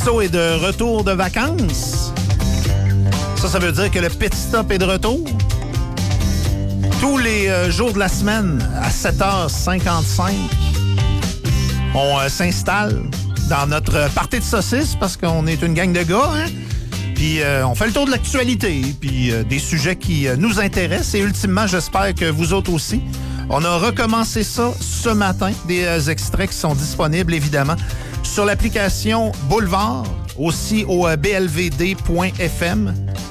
Chisto est de retour de vacances. Ça veut dire que le Pit Stop est de retour. Tous les jours de la semaine, à 7h55, on s'installe dans notre party de saucisses parce qu'on est une gang de gars, hein? Puis on fait le tour de l'actualité, puis des sujets qui nous intéressent. Et ultimement, j'espère que vous autres aussi. On a recommencé ça ce matin. Des extraits qui sont disponibles, évidemment, sur l'application Boulevard, aussi au blvd.fm.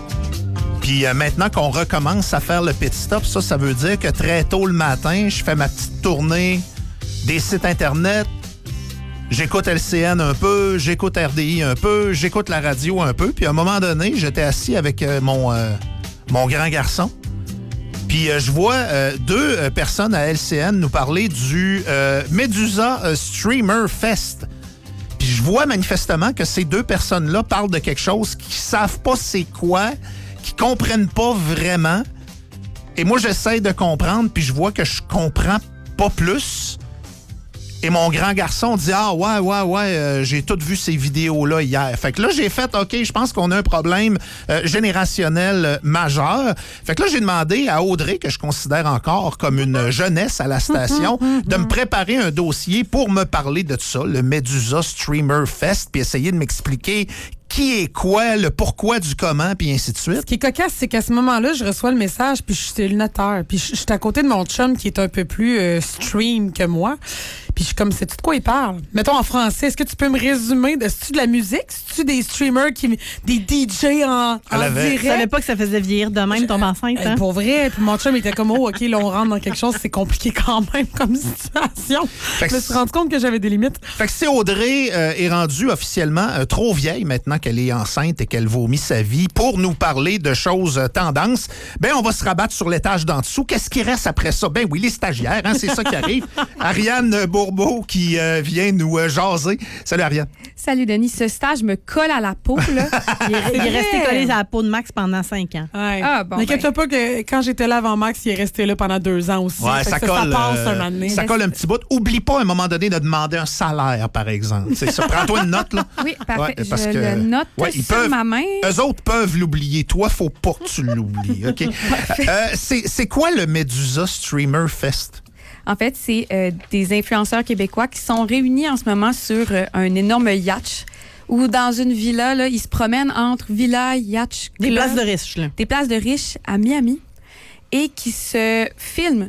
Puis maintenant qu'on recommence à faire le pit stop, ça veut dire que très tôt le matin, je fais ma petite tournée des sites Internet. J'écoute LCN un peu, j'écoute RDI un peu, j'écoute la radio un peu. Puis à un moment donné, j'étais assis avec mon grand garçon. Puis je vois deux personnes à LCN nous parler du Medusa Streamer Fest. Puis je vois manifestement que ces deux personnes-là parlent de quelque chose qu'ils savent pas c'est quoi, qu'ils comprennent pas vraiment. Et moi, j'essaie de comprendre, puis je vois que je comprends pas plus. Et mon grand garçon dit « Ah, ouais, j'ai tout vu ces vidéos-là hier. » Fait que là, j'ai fait « OK, je pense qu'on a un problème générationnel majeur. » Fait que là, j'ai demandé à Audrey, que je considère encore comme une jeunesse à la station, de me préparer un dossier pour me parler de ça, le Medusa Streamer Fest, puis essayer de m'expliquer qui est quoi, le pourquoi du comment, puis ainsi de suite. Ce qui est cocasse, c'est qu'à ce moment-là, je reçois le message, puis je suis célibataire. Puis je suis à côté de mon chum qui est un peu plus stream que moi. Puis je suis comme, sais-tu de quoi il parle? Mettons en français, est-ce que tu peux me résumer? C'est-tu de la musique? C'est-tu des streamers, des DJ en direct? Je savais pas que ça faisait vieillir de même tomber enceinte. Hein? Pour vrai. Puis mon chum était comme, oh, OK, là, on rentre dans quelque chose, c'est compliqué quand même comme situation. Je me suis rendu compte que j'avais des limites. Fait que si Audrey est rendue officiellement trop vieille maintenant qu'elle est enceinte et qu'elle vomit sa vie pour nous parler de choses tendances, ben on va se rabattre sur l'étage d'en dessous. Qu'est-ce qui reste après ça? Ben oui, les stagiaires, hein, c'est ça qui arrive. Ariane Bourbeau qui vient nous jaser. Salut Ariane. Salut Denis, ce stage me colle à la peau, là. Il est resté collé à la peau de Max pendant 5 ans. Ouais. Ah, bon, n'inquiète pas que quand j'étais là avant Max, il est resté là pendant 2 ans aussi. Ouais, ça colle, ça passe un moment donné. Ça colle un petit bout. Oublie pas à un moment donné de demander un salaire, par exemple. C'est ça. Prends-toi une note, là. Oui, parfait. Ouais, parce je que, le note sur ma main. Eux autres peuvent l'oublier. Toi, faut pas que tu l'oublies. OK? C'est quoi le Medusa Streamer Fest? En fait, c'est des influenceurs québécois qui sont réunis en ce moment sur un énorme yacht où dans une villa, là, ils se promènent entre villa, yacht, club, des places de riches, là. Des places de riches à Miami et qui se filment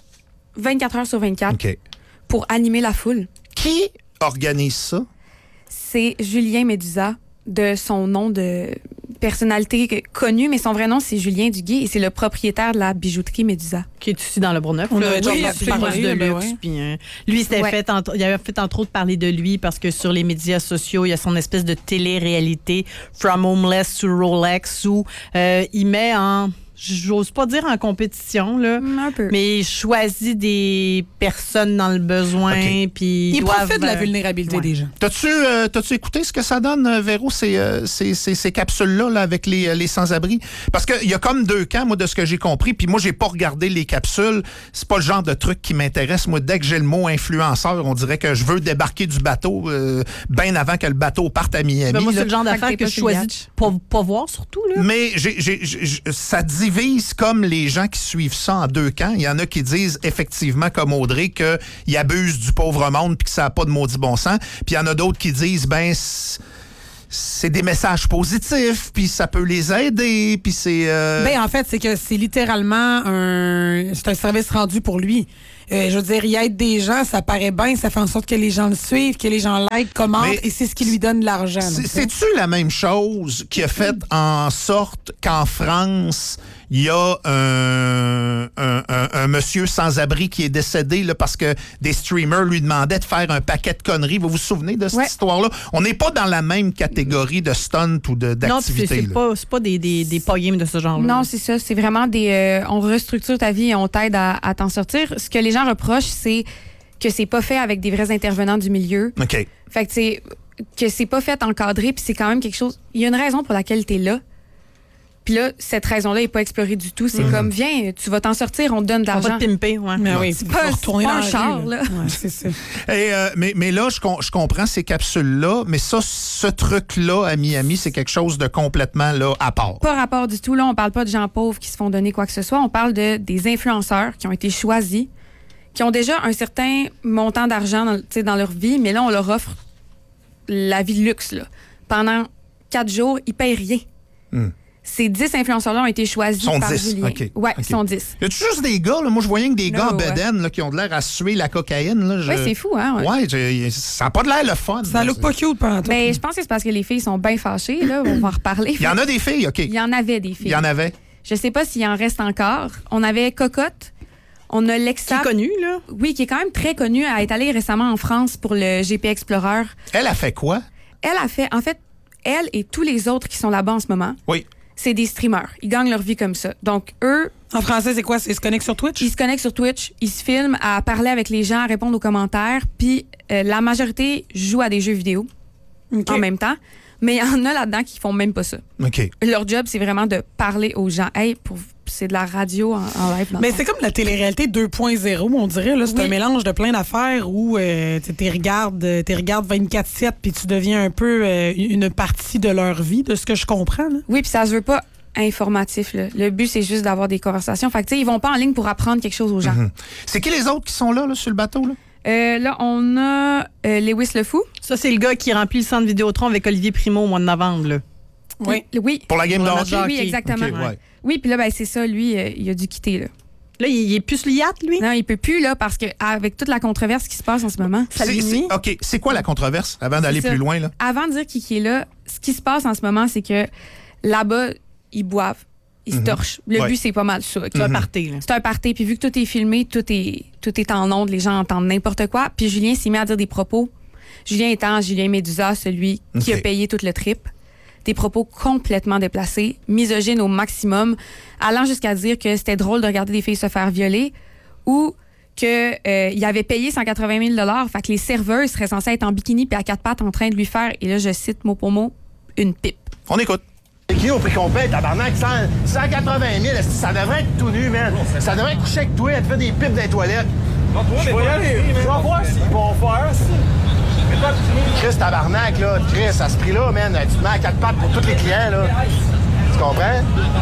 24 heures sur 24 pour animer la foule. Qui organise ça? C'est Julien Medusa, de son nom de personnalité connue, mais son vrai nom, c'est Julien Duguay et c'est le propriétaire de la bijouterie Medusa. Qui est ici dans le Bourgneuf. On a déjà parlé de luxe. Ouais. Puis, lui, il avait fait entre autres parler de lui parce que sur les médias sociaux, il y a son espèce de télé-réalité From Homeless to Rolex où il met en... J'ose pas dire en compétition, là, un peu. mais il choisit des personnes dans le besoin. Puis il profite de la vulnérabilité des gens. T'as-tu écouté ce que ça donne, Véro, ces capsules-là là, avec les sans-abri? Parce qu'il y a comme 2 camps, moi, de ce que j'ai compris. Puis moi, j'ai pas regardé les capsules. C'est pas le genre de truc qui m'intéresse. Moi, dès que j'ai le mot influenceur, on dirait que je veux débarquer du bateau bien avant que le bateau parte à Miami. Ben moi, là. c'est le genre d'affaire que je choisis de pas voir, surtout. Là. Mais ça divise comme les gens qui suivent ça en 2 camps. Il y en a qui disent effectivement, comme Audrey, qu'ils abusent du pauvre monde puis que ça n'a pas de maudit bon sens. Puis il y en a d'autres qui disent, ben, c'est des messages positifs, puis ça peut les aider, puis c'est... Ben, en fait, c'est que c'est littéralement un service rendu pour lui. Je veux dire, il aide des gens, ça paraît bien, ça fait en sorte que les gens le suivent, que les gens like, commentent, et c'est ce qui lui donne de l'argent. C'est-tu la même chose qui a fait en sorte qu'en France, il y a un monsieur sans-abri qui est décédé là, parce que des streamers lui demandaient de faire un paquet de conneries. Vous vous souvenez de cette histoire-là? On n'est pas dans la même catégorie de stunt ou d'activité. Non, c'est pas des games de ce genre-là. Non, c'est ça. C'est vraiment on restructure ta vie et on t'aide à t'en sortir. Ce que les gens reprochent, c'est que c'est pas fait avec des vrais intervenants du milieu. OK. Fait que c'est pas fait encadré, puis c'est quand même quelque chose... Il y a une raison pour laquelle t'es là. Puis là, cette raison-là n'est pas explorée du tout. C'est comme, viens, tu vas t'en sortir, on te donne de On l'argent. va te pimper, ouais. Mais oui, C'est pas un char, là. Ouais, c'est ça. Et, mais là, je comprends ces capsules-là, mais ça, ce truc-là à Miami, c'est quelque chose de complètement là, à part. Pas rapport du tout. Là, on parle pas de gens pauvres qui se font donner quoi que ce soit. On parle des influenceurs qui ont été choisis, qui ont déjà un certain montant d'argent dans leur vie, mais là, on leur offre la vie de luxe. Là. Pendant 4 jours, ils payent rien. Ces 10 influenceurs-là ont été choisis par 10. Julien. Okay. Ouais, okay. ils sont 10. Y a-tu juste des gars, là? Moi, je voyais que des gars en ouais. bedaine là, qui ont de l'air à suer la cocaïne. Là. Oui, c'est fou, hein? Ouais, ça n'a pas de l'air le fun. Ça look pas cute pendant tout. Ben, je pense que c'est parce que les filles sont bien fâchées. Là. On va en reparler. Il y en a des filles, OK. Il y en avait des filles. Il y en avait. Je sais pas s'il en reste encore. On avait Cocotte. On a Lexa. Qui est connu, là. Oui, qui est quand même très connue. Elle est allée récemment en France pour le GP Explorer. Elle a fait quoi? Elle a fait... En fait, elle et tous les autres qui sont là-bas en ce moment, Oui. c'est des streamers. Ils gagnent leur vie comme ça. Donc, eux... En français, c'est quoi? Ils se connectent sur Twitch? Ils se connectent sur Twitch, ils se filment à parler avec les gens, à répondre aux commentaires, puis la majorité joue à des jeux vidéo en même temps. Mais il y en a là-dedans qui font même pas ça. OK. Leur job, c'est vraiment de parler aux gens. Hey, c'est de la radio en live. Mais c'est comme la télé-réalité 2.0, on dirait. Là. C'est un mélange de plein d'affaires où tu regardes 24/7 puis tu deviens un peu une partie de leur vie, de ce que je comprends. Là. Oui, puis ça se veut pas informatif. Là. Le but, c'est juste d'avoir des conversations. Fait que, tu sais, ils vont pas en ligne pour apprendre quelque chose aux gens. C'est qui les autres qui sont là sur le bateau? Là? Là, on a Lewis le Fou. Ça, c'est le gars qui remplit le centre Vidéotron avec Olivier Primo au mois de novembre, là. Oui. Pour la game de Pour le hockey? match Oui, exactement. OK, ouais. Oui, puis là, ben, c'est ça, lui, il a dû quitter, là. Là, il est plus le yacht, lui? Non, il peut plus, là, parce que avec toute la controverse qui se passe en ce moment. OK, c'est quoi la controverse avant d'aller C'est ça. plus loin? Là? Avant de dire qui est là, ce qui se passe en ce moment, c'est que là-bas, ils boivent, ils se torchent. Le Ouais. but, c'est pas mal ça. C'est un party, là. C'est un party, puis vu que tout est filmé, tout est en ondes, les gens entendent n'importe quoi. Puis Julien s'est mis à dire des propos. Julien étant Julien Médusa, celui qui OK. a payé tout le trip. Des propos complètement déplacés, misogynes au maximum, allant jusqu'à dire que c'était drôle de regarder des filles se faire violer ou qu'il avait payé 180 000 $, fait que les serveurs seraient censés être en bikini puis à 4 pattes en train de lui faire, et là je cite mot pour mot, une pipe. On écoute. Qui au prix complet, tabarnak, 180 000, ça devrait être tout nu, man. Ça devrait être couché avec toi, elle te fait des pipes dans les toilettes. Je vais y aller, je vais voir s'ils vont faire ça. Chris, tabarnak, là, Chris, à ce prix-là, man, tu te mets à 4 pattes pour tous les clients, là. Tu comprends? Là,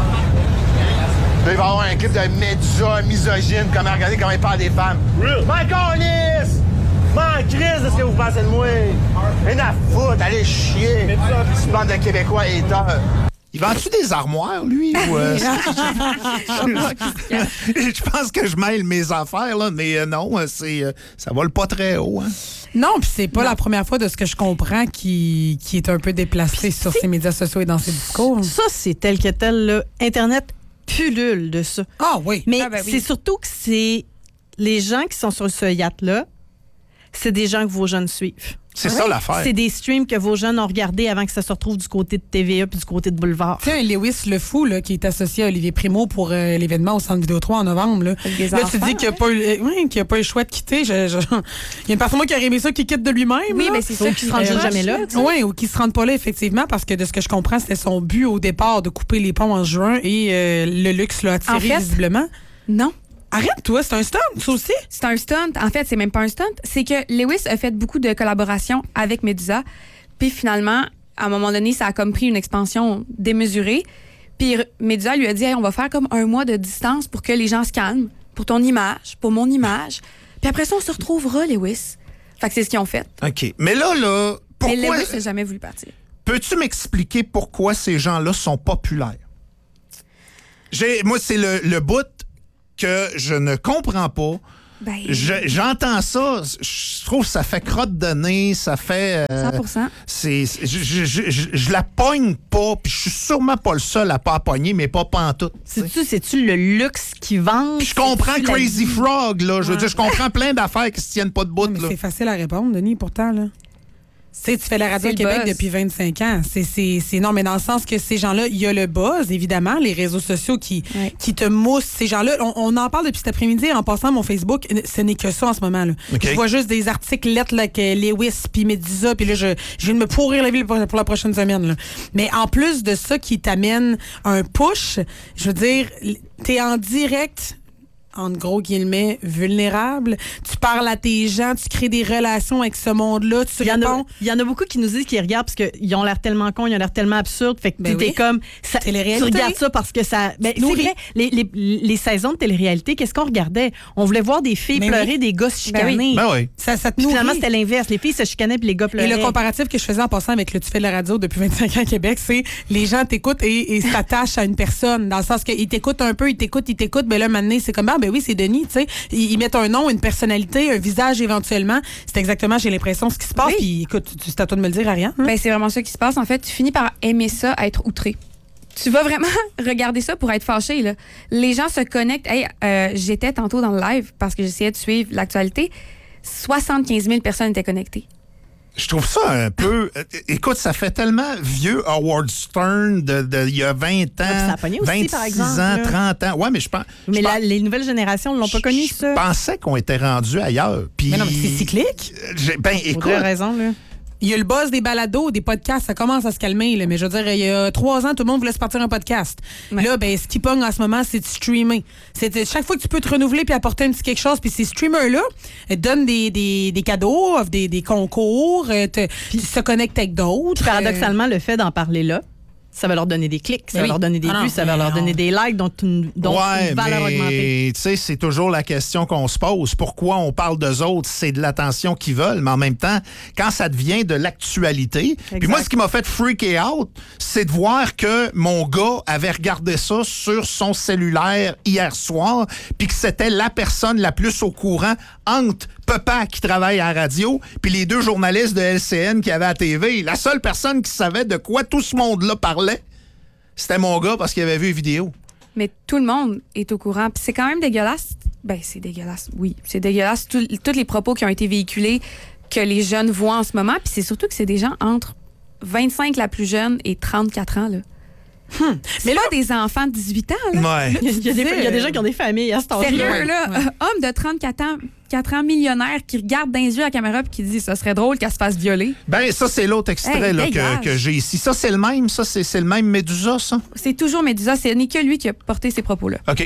il va y avoir un clip de Médusa, misogyne, regardez comment il parle des femmes. M'en calisse! M'en crise de ce que vous pensez de moi! Rien à foutre, allez chier! Cette bande de Québécois haters. Il vend-tu des armoires, lui? Ou, je pense que je mêle mes affaires, là, mais non, ça vole pas très haut. Hein? Non, puis c'est pas la première fois de ce que je comprends qui est un peu déplacé sur ses médias sociaux et dans ses discours. Ça, c'est tel que tel, là. Internet pullule de ça. Ah oui. Mais Ah, ben oui. c'est surtout que c'est les gens qui sont sur ce yacht-là, c'est des gens que vos jeunes suivent. C'est ça l'affaire. C'est des streams que vos jeunes ont regardés avant que ça se retrouve du côté de TVA puis du côté de Boulevard. Tu sais, un Lewis le Fou là, qui est associé à Olivier Primo pour l'événement au Centre Vidéotron en novembre. Là, Avec des là tu enfants, dis qu'il n'a pas, qu'il a pas eu le choix de quitter. Il y a une personne moi qui aurait aimé ça qui quitte de lui-même. Oui, là. mais c'est ça qui se rend juste jamais là. Oui, ou qui se rendent pas là, effectivement, parce que de ce que je comprends, c'était son but au départ de couper les ponts en juin et le luxe l'a attiré En fait, visiblement. Non. Arrête-toi, c'est un stunt, ça aussi? C'est un stunt. En fait, c'est même pas un stunt. C'est que Lewis a fait beaucoup de collaborations avec Médusa. Puis finalement, à un moment donné, ça a comme pris une expansion démesurée. Puis Médusa lui a dit, hey, on va faire comme 1 mois de distance pour que les gens se calment. Pour ton image, pour mon image. Puis après ça, on se retrouvera, Lewis. Fait que c'est ce qu'ils ont fait. OK. Mais là, pourquoi... Mais Lewis n'a jamais voulu partir. Peux-tu m'expliquer pourquoi ces gens-là sont populaires? Moi, c'est le bout que je ne comprends pas. Ben, J'entends ça, je trouve que ça fait crotte de nez, ça fait... 100%. Je la pogne pas, puis je suis sûrement pas le seul à pas la pogner, mais pas pantoute. C'est-tu le luxe qui vend? Puis je comprends C'est-tu la Crazy vie? Frog, là. Je veux dire, je comprends plein d'affaires qui se tiennent pas de bout, Mais là. c'est facile à répondre, Denis, pourtant. Là. Tu fais la radio C'est au Québec le buzz. depuis 25 ans. C'est non, mais dans le sens que ces gens-là, il y a le buzz, évidemment, les réseaux sociaux qui te moussent. Ces gens-là, on en parle depuis cet après-midi en passant mon Facebook. Ce n'est que ça en ce moment. Là. OK. Je vois juste des articles lettres là, que Lewis puis Medusa, puis là, je viens de me pourrir la vie pour la prochaine semaine. Là. Mais en plus de ça qui t'amène un push, je veux dire, t'es en direct, en gros guillemets, vulnérable. Tu parles à tes gens, tu crées des relations avec ce monde-là, tu réponds. Il y en a beaucoup qui nous disent qu'ils regardent parce qu'ils ont l'air tellement cons, ils ont l'air tellement absurdes. Fait que Ben t'es oui. comme. Ça, tu Télé-réalité. regardes ça parce que ça. Ben, c'est Nourrit. vrai, les saisons de télé-réalité, qu'est-ce qu'on regardait? On voulait voir des filles Ben pleurer, oui. des gars se chicaner. Ben oui. Ça te Puis finalement, nourrit. c'était l'inverse. Les filles se chicanaient puis les gars Et pleuraient. le comparatif que je faisais en passant avec le Tu fais de la radio depuis 25 ans à Québec, c'est les gens t'écoutent et s'attachent à une personne. Dans le sens qu'ils t'écoutent un peu, ils t'écoutent, ben là, maintenant, c'est comme, ben oui, c'est Denis, tu sais. Ils mettent un nom, une personnalité, un visage éventuellement. C'est exactement, j'ai l'impression, ce qui se passe. Oui. Puis écoute, c'est à toi de me le dire, Ariane. Hein? Ben, c'est vraiment ça qui se passe. En fait, tu finis par aimer ça, être outré. Tu vas vraiment regarder ça pour être fâché. Là. Les gens se connectent. Hey, j'étais tantôt dans le live parce que j'essayais de suivre l'actualité. 75 000 personnes étaient connectées. Je trouve ça un peu... Écoute, ça fait tellement vieux Howard Stern il y a 20 ans, ça a pogné aussi, 26 par exemple, ans, là. 30 ans. Ouais, mais je pense... Mais je pense- les nouvelles générations ne l'ont pas connu, je ça. pensais qu'on était rendu ailleurs. Puis, Mais non, mais c'est cyclique. Ben, écoute... Audrey a raison, là. Il y a le buzz des balados, des podcasts, ça commence à se calmer. Là. Mais je veux dire, il y a 3 ans, tout le monde voulait se partir un podcast. Ouais. Là, ben, ce qui pogne en ce moment, c'est de streamer. Chaque fois que tu peux te renouveler puis apporter un petit quelque chose, puis ces streamers-là donnent des cadeaux, offrent des concours, se connectent avec d'autres. Puis paradoxalement, le fait d'en parler là, ça va leur donner des clics, ça va oui. leur donner des Ah non, vues, ça va mais leur donner non. des likes, dont une valeur augmentée. Tu sais, c'est toujours la question qu'on se pose. Pourquoi on parle d'eux autres? C'est de l'attention qu'ils veulent, mais en même temps, quand ça devient de l'actualité... Puis moi, ce qui m'a fait freaker out, c'est de voir que mon gars avait regardé ça sur son cellulaire hier soir, puis que c'était la personne la plus au courant entre Papa qui travaille à la radio, puis les 2 journalistes de LCN qui avaient à la TV. La seule personne qui savait de quoi tout ce monde-là parlait, c'était mon gars parce qu'il avait vu les vidéos. Mais tout le monde est au courant. Puis c'est quand même dégueulasse. Ben, c'est dégueulasse, oui. C'est dégueulasse. Tous les propos qui ont été véhiculés, que les jeunes voient en ce moment. Puis c'est surtout que c'est des gens entre 25 la plus jeune et 34 ans, là. Mais là, des enfants de 18 ans, là. Ouais. Il y a des gens qui ont des familles à cet âge-là. Sérieux, là, homme de 34 ans, millionnaire, qui regarde dans les yeux à la caméra et qui dit « ça serait drôle qu'elle se fasse violer Ben, ça, c'est l'autre extrait Hey, là, dégage. que j'ai ici. Ça, c'est le même. Ça, c'est le même Médusa, ça? ». C'est toujours Médusa, ce n'est que lui qui a porté ces propos-là. OK.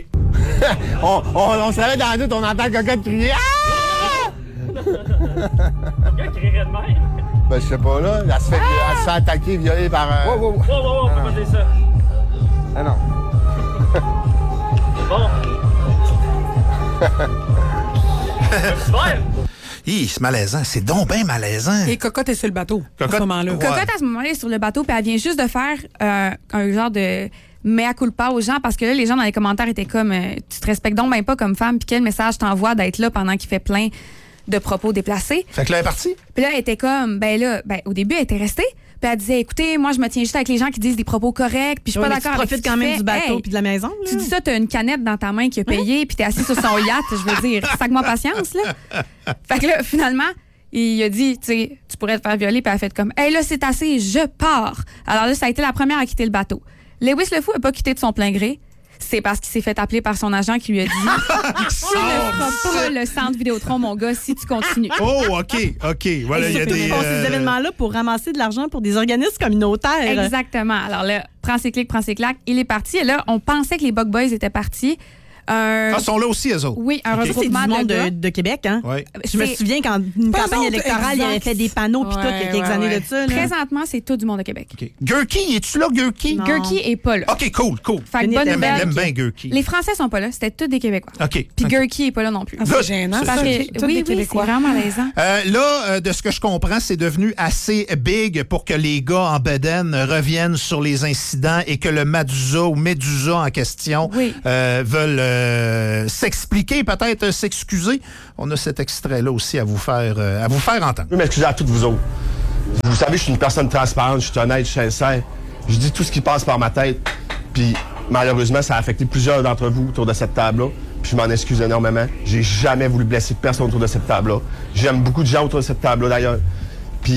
On se réveille dans la nuit, on entend quelqu'un crier. Ah! Quelqu'un crierait de même. Ben, je sais pas, là. Elle se fait attaquer, violer par un. Wow, on peut pas dire ça. Ah non. Bon. Super. Hi, c'est malaisant. C'est donc bien malaisant. Et Cocotte est sur le bateau à Cocotte- ce moment-là. Ouais. Cocotte, à ce moment-là, est sur le bateau, puis elle vient juste de faire un genre de mea culpa aux gens, parce que là, les gens dans les commentaires étaient comme tu te respectes donc ben pas comme femme, puis quel message t'envoies d'être là pendant qu'il fait plein de propos déplacés. Fait que là, elle est partie. Puis là, elle était comme, au début, elle était restée, puis elle disait, écoutez, moi, je me tiens juste avec les gens qui disent des propos corrects, puis je suis pas Ouais, mais d'accord tu avec profites ce quand qu'il même fait. du bateau Hey, puis de la maison. Là. tu dis ça, t'as une canette dans ta main qui a payé, puis t'es assis sur son yacht, je veux dire, sac-moi patience, là. Fait que là, finalement, il a dit, tu sais, tu pourrais te faire violer, puis elle a fait comme, hey, là, c'est assez, je pars. Alors là, ça a été la première à quitter le bateau. Lewis le Fou n'a pas quitté de son plein gré. C'est parce qu'il s'est fait appeler par son agent qui lui a dit, tu ne feras pas le centre Vidéotron, mon gars, si tu continues. Oh, OK. Voilà, il y a Surtout des... qu'ils font ces événements-là pour ramasser de l'argent pour des organismes communautaires. Exactement. Alors là, prends ses clics, prends ses claques. Il est parti. Et là, on pensait que les Bug Boys étaient partis. Ah, ils sont là aussi, eux autres. Oui, un OK. Ça, c'est du regroupement monde de gars. de Québec, hein? Ouais. Je me C'est- souviens quand une Pas campagne d'autres, électorale, il avait exact. fait des panneaux puis tout, il y a quelques années de ça. Là. Présentement, c'est tout du monde de Québec. OK. Gurky, es-tu là, Gurky? Non. Gurky est pas là. OK, cool. Fait que Denis bonne était nouvelle. J'aime bien Gurky. Les Français sont pas là. C'était tous des Québécois. OK. Puis OK. Gurky est pas là non plus. Ah, c'est gênant, Parce ça. que, Tous des oui, c'est Québécois. vraiment malaisant. Là, de ce que je comprends, c'est devenu assez big pour que les gars en bedaine reviennent sur les incidents et que le Medusa ou Médusa en question Oui. veulent s'expliquer, peut-être s'excuser. On a cet extrait-là aussi à vous faire entendre. Je veux m'excuser à toutes vous autres. Vous savez, je suis une personne transparente, je suis honnête, je suis sincère. Je dis tout ce qui passe par ma tête. Puis, malheureusement, ça a affecté plusieurs d'entre vous autour de cette table-là. Puis, je m'en excuse énormément. J'ai jamais voulu blesser personne autour de cette table-là. J'aime beaucoup de gens autour de cette table-là, d'ailleurs. Puis,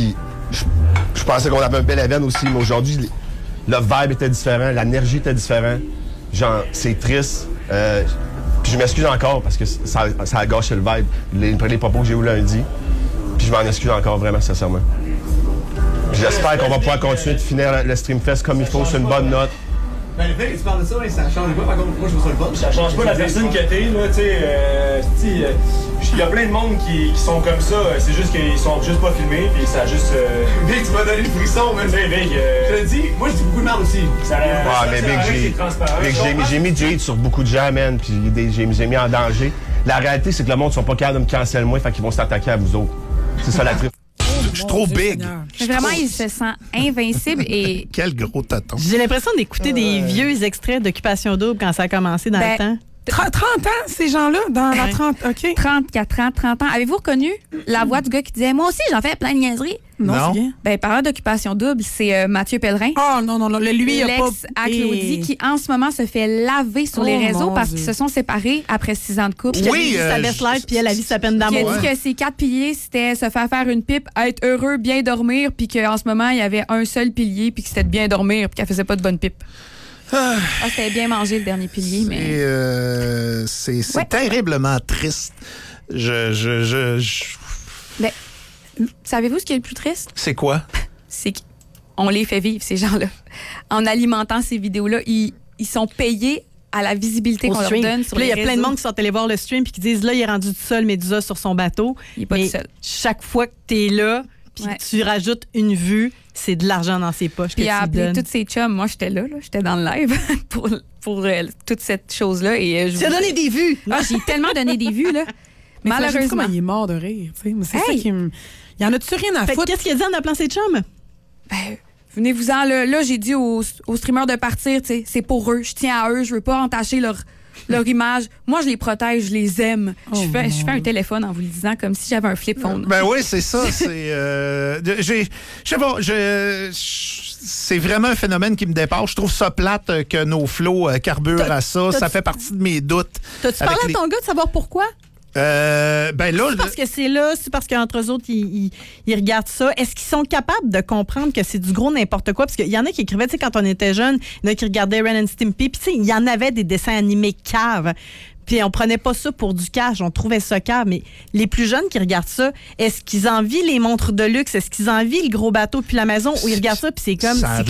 je pensais qu'on avait un bel événement aussi, mais aujourd'hui, le vibe était différent, l'énergie était différente. Genre, c'est triste. Puis je m'excuse encore parce que ça a gâché le vibe, les propos que j'ai eu lundi. Puis je m'en excuse encore vraiment, sincèrement. J'espère qu'on va pouvoir continuer de finir le Streamfest comme il faut, sur une bonne note. Ben, le fait que tu parles de ça, ça change pas. Par contre, moi, je trouve ça le fun. Ça change pas la personne que t'es, là, tu sais. Il y a plein de monde qui sont comme ça. C'est juste qu'ils sont juste pas filmés, puis ça a juste. Vic, tu m'as donné le frisson, man. Vic, je te dis, moi, je dis beaucoup de merde aussi. Mais Vic, j'ai mis du hate sur beaucoup de gens, man, puis j'ai mis en danger. La réalité, c'est que le monde ne sont pas capables de me cancel moi, fait qu'ils vont s'attaquer à vous autres. C'est ça la triste. Je suis trop big. Mais vraiment, il se sent invincible et... Quel gros tonton. J'ai l'impression d'écouter des vieux extraits d'Occupation Double quand ça a commencé dans le temps. 30 ans, ces gens-là, dans la 30... OK. 34 ans, 30 ans. Avez-vous reconnu la voix du gars qui disait « Moi aussi, j'en fais plein de niaiseries. » Non. c'est bien. Ben, parlant d'Occupation Double, c'est Mathieu Pellerin. Oh non, lui, il a pas... L'ex à Claudie, qui en ce moment se fait laver sur les réseaux mon parce Dieu. qu'ils se sont séparés après 6 ans de couple. Oui, sa best life, puis elle a vu sa peine Qui a d'amour. dit que ses 4 piliers, c'était se faire faire une pipe, être heureux, bien dormir, puis qu'en ce moment, il y avait un seul pilier, puis que c'était de bien dormir, puis qu'elle faisait pas de bonne pipe. C'était bien manger le dernier pilier, mais... C'est Ouais. terriblement triste. Ben, savez-vous ce qui est le plus triste? C'est quoi? C'est qu'on les fait vivre, ces gens-là. En alimentant ces vidéos-là, ils sont payés à la visibilité Au qu'on leur stream. donne sur Puis là, les il y a plein de réseaux. monde qui sont allés voir le stream puis qui disent là, il est rendu tout seul, Médusa sur son bateau. Il est pas Mais tout seul. chaque fois que tu es là, puis Ouais. tu rajoutes une vue, c'est de l'argent dans ses poches. Puis que il a tu appelé donnes. toutes ses chums. Moi, j'étais là, j'étais dans le live pour toute cette chose-là. Et Tu as donné des vues. Ah, j'ai tellement donné des vues, là. Mais malheureusement, Malheureusement. comment il est mort de rire. Tu sais. Mais c'est Hey! ça qui me... Il y en a-tu rien à Fait que foutre? qu'est-ce qu'il a dit en appelant ses chums? Ben, venez-vous-en, là. Là, j'ai dit aux streamers de partir, tu sais. C'est pour eux. Je tiens à eux. Je veux pas entacher leur image. Moi, je les protège, je les aime. Je fais un téléphone en vous le disant comme si j'avais un flip phone. Ben oui, c'est ça. C'est, je sais pas, c'est vraiment un phénomène qui me dépasse. Je trouve ça plate que nos flots carburent à ça. Ça fait partie de mes doutes. T'as-tu Avec parlé à ton gars de savoir pourquoi? Ben là, C'est parce que c'est là, c'est parce qu'entre eux autres, ils regardent ça. Est-ce qu'ils sont capables de comprendre que c'est du gros n'importe quoi? Parce qu'il y en a qui écrivaient, tu sais, quand on était jeunes, il y en a qui regardaient Ren and Stimpy, puis tu sais, il y en avait des dessins animés caves. Puis on prenait pas ça pour du cash, on trouvait ça cave. Mais les plus jeunes qui regardent ça, est-ce qu'ils envient les montres de luxe? Est-ce qu'ils envient le gros bateau puis la maison? Ou ils regardent ça puis c'est comme... ça a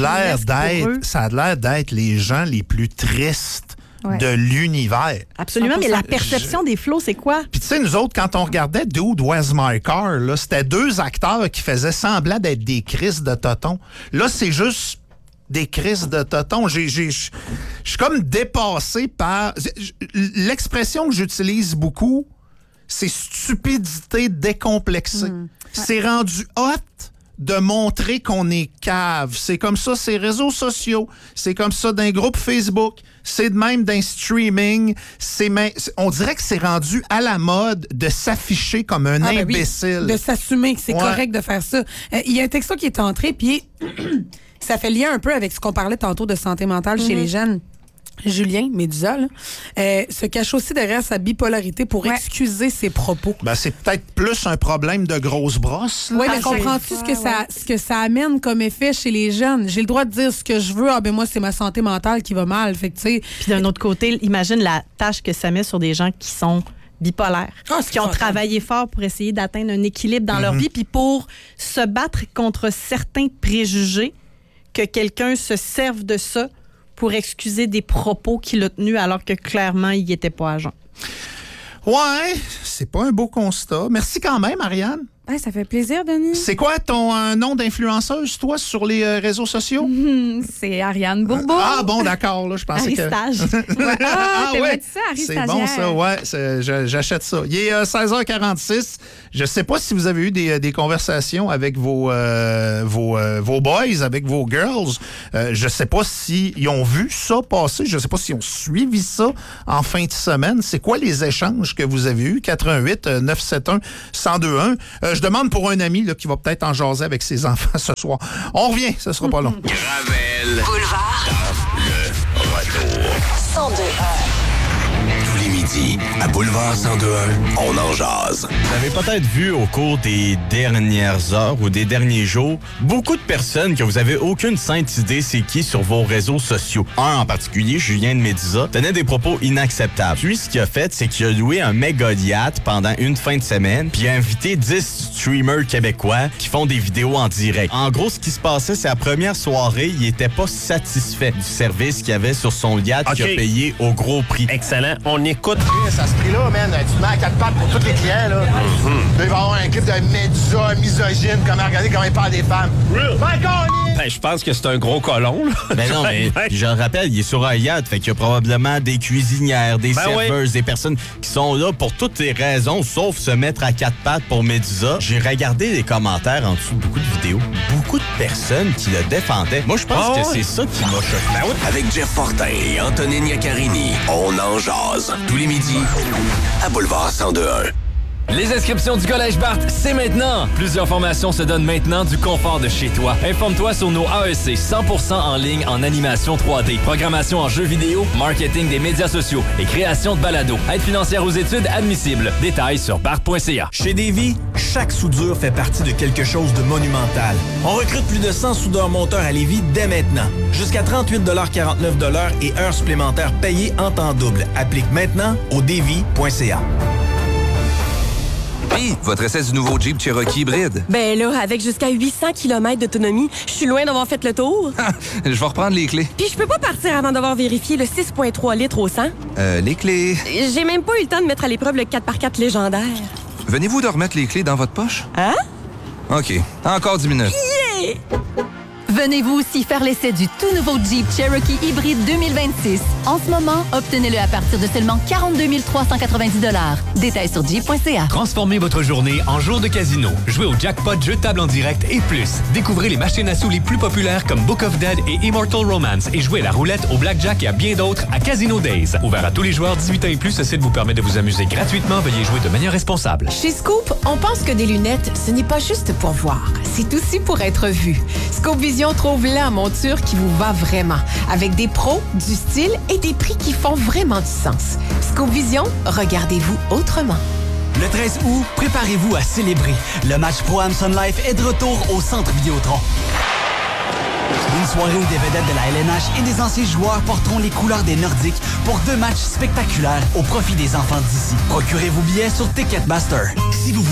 c'est l'air d'être les gens les plus tristes de l'univers. Absolument, mais la perception des flots, c'est quoi? Puis tu sais, nous autres, quand on regardait Dude, Where's My Car, là, c'était 2 acteurs qui faisaient semblant d'être des crises de totons. Là, c'est juste des crises de totons. Je suis comme dépassé par... L'expression que j'utilise beaucoup, c'est stupidité décomplexée. C'est rendu hot de montrer qu'on est cave. C'est comme ça, ces réseaux sociaux. C'est comme ça d'un groupe Facebook. C'est de même d'un streaming. On dirait que c'est rendu à la mode de s'afficher comme un Ah, ben oui, imbécile. de s'assumer que c'est correct de faire ça. Il y a un texto qui est entré, puis ça fait lien un peu avec ce qu'on parlait tantôt de santé mentale chez les jeunes. Julien Médusa se cache aussi derrière sa bipolarité pour excuser ses propos. Ben, c'est peut-être plus un problème de grosse brosse. Oui, mais comprends-tu ce que ça amène comme effet chez les jeunes? J'ai le droit de dire ce que je veux. Ah, ben moi, c'est ma santé mentale qui va mal. Fait que, tu sais. Puis d'un autre côté, imagine la tâche que ça met sur des gens qui sont bipolaires, qui ont travaillé fort pour essayer d'atteindre un équilibre dans leur vie, puis pour se battre contre certains préjugés, que quelqu'un se serve de ça pour excuser des propos qu'il a tenus alors que clairement, il n'y était pas agent. Ouais, c'est pas un beau constat. Merci quand même, Ariane. Ouais, ça fait plaisir, Denis. C'est quoi ton nom d'influenceuse, toi, sur les réseaux sociaux? C'est Ariane Bourbeau. Ah bon, d'accord, là, je pensais que... Aristage. Ah, t'as ouais. dit ça, Harry C'est Stagiaire. bon, ça, ouais. J'achète ça. Il est 16h46. Je sais pas si vous avez eu des conversations avec vos boys, avec vos girls. Je sais pas s'ils ont vu ça passer. Je sais pas s'ils ont suivi ça en fin de semaine. C'est quoi les échanges que vous avez eus? 88-971-1021. Je demande pour un ami là, qui va peut-être en jaser avec ses enfants ce soir. On revient, ce sera pas long. Gravel. Boulevard. Le retour. 102.1. Tous les midis, à Boulevard 102.1, on en jase. Vous avez peut-être vu au cours des dernières heures ou des derniers jours, beaucoup de personnes que vous avez aucune sainte idée c'est qui sur vos réseaux sociaux. Un en particulier, Julien de Médisa, tenait des propos inacceptables. Lui, ce qu'il a fait, c'est qu'il a loué un méga yacht pendant une fin de semaine, puis il a invité 10 streamers québécois qui font des vidéos en direct. En gros, ce qui se passait, c'est la première soirée, il était pas satisfait du service qu'il y avait sur son yacht qu'il a payé au gros prix. Excellent. On écoute. À ce prix-là, man, tu te mets à 4 pattes pour tous les clients, là. Il va y avoir un clip de Médusa, misogyne, regardez comment il parle des femmes. Ben, je pense que c'est un gros colon, là. Ben non, mais je le rappelle, il est sur un yacht, fait qu'il y a probablement des cuisinières, des serveuses, des personnes qui sont là pour toutes les raisons, sauf se mettre à 4 pattes pour Médusa. J'ai regardé les commentaires en dessous de beaucoup de vidéos. Beaucoup de personnes qui le défendaient. Moi, je pense que c'est ça qui m'a choqué. Avec Jeff Fortin et Antonine Iaccarini, on en jase. Tous les midis, à Boulevard 102.1. Les inscriptions du Collège Barthes, c'est maintenant! Plusieurs formations se donnent maintenant du confort de chez toi. Informe-toi sur nos AEC 100% en ligne en animation 3D, programmation en jeux vidéo, marketing des médias sociaux et création de balados. Aide financière aux études admissible. Détails sur barthes.ca. Chez Davy, chaque soudure fait partie de quelque chose de monumental. On recrute plus de 100 soudeurs monteurs à Lévis dès maintenant. Jusqu'à 38,49$ et heures supplémentaires payées en temps double. Applique maintenant au davy.ca. Puis, votre essai du nouveau Jeep Cherokee hybride. Ben là, avec jusqu'à 800 km d'autonomie, je suis loin d'avoir fait le tour. Je vais reprendre les clés. Puis je peux pas partir avant d'avoir vérifié le 6,3 litres au 100. Les clés... J'ai même pas eu le temps de mettre à l'épreuve le 4x4 légendaire. Venez-vous de remettre les clés dans votre poche? Hein? OK. Encore 10 minutes. Yeah! Venez-vous aussi faire l'essai du tout nouveau Jeep Cherokee hybride 2026. En ce moment, obtenez-le à partir de seulement 42 390 $. Détails sur jeep.ca. Transformez votre journée en jour de casino. Jouez au jackpot, jeu de table en direct et plus. Découvrez les machines à sous les plus populaires comme Book of Dead et Immortal Romance et jouez à la roulette, au blackjack et à bien d'autres à Casino Days. Ouvert à tous les joueurs 18 ans et plus, ce site vous permet de vous amuser gratuitement. Veuillez jouer de manière responsable. Chez Scoop, on pense que des lunettes, ce n'est pas juste pour voir, c'est aussi pour être vu. Scoop Vision trouve la monture qui vous va vraiment, avec des pros, du style et des prix qui font vraiment du sens. Scoop Vision, regardez-vous autrement. Le 13 août, préparez-vous à célébrer. Le match Pro-Am Sun Life est de retour au Centre Vidéotron. Une soirée où des vedettes de la LNH et des anciens joueurs porteront les couleurs des Nordiques pour 2 matchs spectaculaires au profit des enfants d'ici. Procurez vos billets sur Ticketmaster. Si vous